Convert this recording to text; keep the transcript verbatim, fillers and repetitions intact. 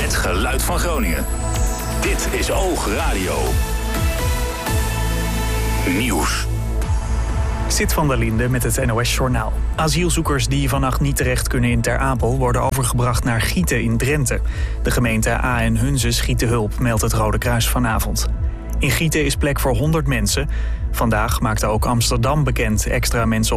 Het geluid van Groningen. Dit is Oog Radio. Nieuws. Sid van der Linde met het N O S-journaal. Asielzoekers die vannacht niet terecht kunnen in Ter Apel worden overgebracht naar Gieten in Drenthe. De gemeente A en Hunze schieten hulp, meldt het Rode Kruis vanavond. In Gieten is plek voor honderd mensen. Vandaag maakte ook Amsterdam bekend extra mensen